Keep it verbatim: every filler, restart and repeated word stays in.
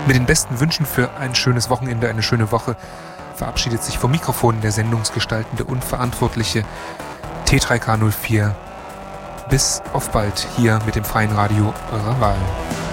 Mit den besten Wünschen für ein schönes Wochenende, eine schöne Woche verabschiedet sich vom Mikrofon der sendungsgestaltende und verantwortliche T drei K null vier. Bis auf bald hier mit dem freien Radio eurer Wahl.